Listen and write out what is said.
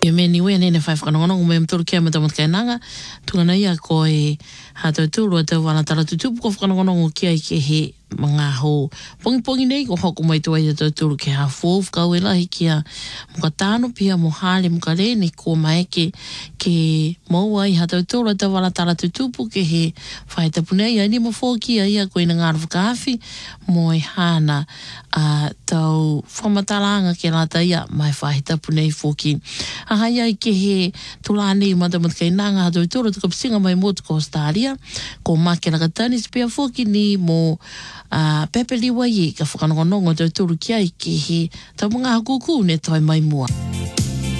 me ni we nene fai whakanongonongo me mtoro kia matamat kai nanga, tungana ia ko e hato tūrua te wana tara tutupu ko whakanongonongo kia i ke he mga ho pongi nei ko hoko mai tuai te tūru ke hafo kau e lahi kia muka tāno pia mo hale muka rene ko mai ke maua i hato tūrua te wana tara tutupu ke he whai tapunei ai ni mo fōkia ia ko ina ngāra whakaafi mo e hana tau whamataranga ke rata ia mai whai tapunei fōki ahai ai ke he tulane i matamat kai nanga hato tūrua te kapsinga mai motu ko Australia ko make rakatani spea fōki ni mo Pepe liwa ye ka whakanongonongo te turu kia i ke he tau mga hakuku ne toi mai mua.